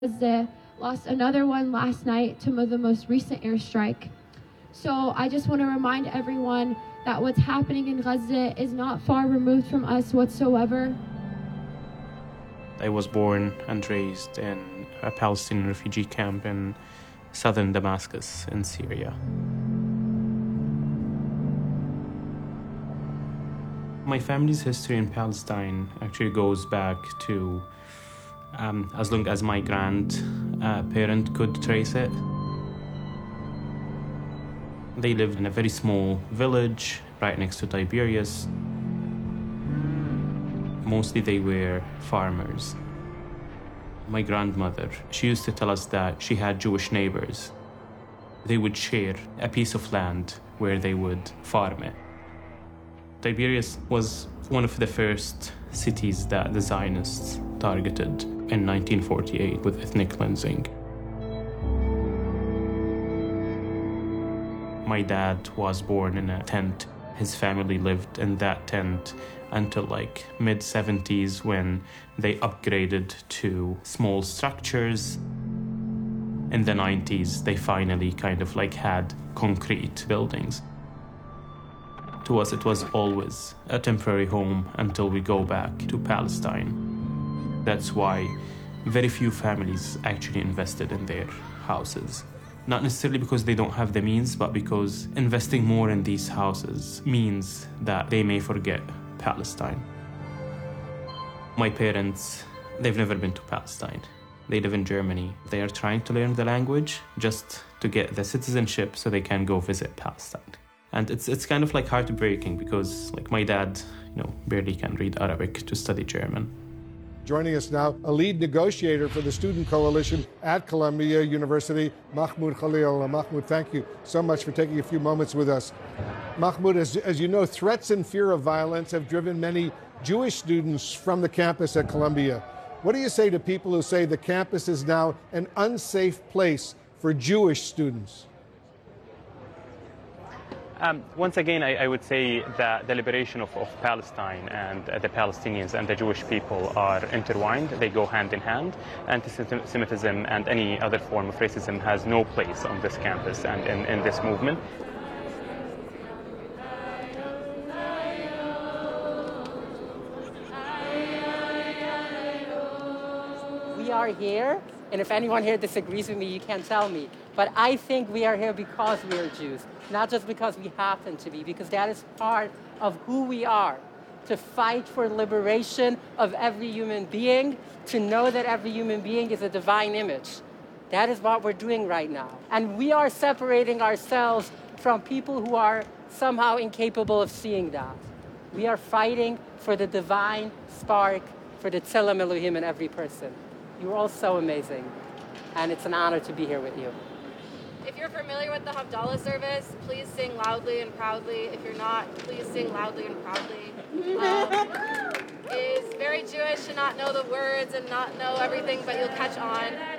Gaza lost another one last night to the most recent airstrike. So I just want to remind everyone that what's happening in Gaza is not far removed from us whatsoever. I was born and raised in a Palestinian refugee camp in southern Damascus in Syria. My family's history in Palestine actually goes back to as long as my grandparent could trace it. They lived in a very small village right next to Tiberias. Mostly they were farmers. My grandmother, she used to tell us that she had Jewish neighbors. They would share a piece of land where they would farm it. Tiberias was one of the first cities that the Zionists targeted in 1948 with ethnic cleansing. My dad was born in a tent. His family lived in that tent until mid-70s when they upgraded to small structures. In the 90s, they finally had concrete buildings. To us, it was always a temporary home until we go back to Palestine. That's why very few families actually invested in their houses. Not necessarily because they don't have the means, but because investing more in these houses means that they may forget Palestine. My parents, they've never been to Palestine. They live in Germany. They are trying to learn the language just to get the citizenship so they can go visit Palestine. And it's kind of heartbreaking because my dad, barely can read Arabic to study German. Joining us now, a lead negotiator for the Student Coalition at Columbia University, Mahmoud Khalil. Mahmoud, thank you so much for taking a few moments with us. Mahmoud, as you know, threats and fear of violence have driven many Jewish students from the campus at Columbia. What do you say to people who say the campus is now an unsafe place for Jewish students? Once again, I would say that the liberation of Palestine and the Palestinians and the Jewish people are intertwined. They go hand in hand. Anti-Semitism and any other form of racism has no place on this campus and in this movement. We are here, and if anyone here disagrees with me, you can tell me. But I think we are here because we are Jews, not just because we happen to be, because that is part of who we are, to fight for liberation of every human being, to know that every human being is a divine image. That is what we're doing right now. And we are separating ourselves from people who are somehow incapable of seeing that. We are fighting for the divine spark, for the Tzelem Elohim in every person. You're all so amazing, and it's an honor to be here with you. If you're familiar with the Havdalah service, please sing loudly and proudly. If you're not, please sing loudly and proudly. It is very Jewish to not know the words and not know everything, but you'll catch on.